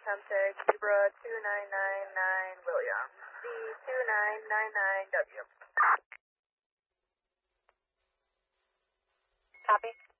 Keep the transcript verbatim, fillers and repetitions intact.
contact Zebra two nine nine nine William, Z two nine nine nine W. Copy.